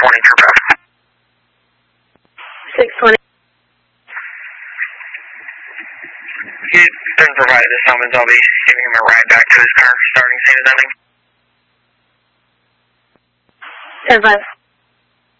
620 for both. 620. He's been provided the summons. I'll be giving him a ride back to his car, starting scene is ending. 10-5.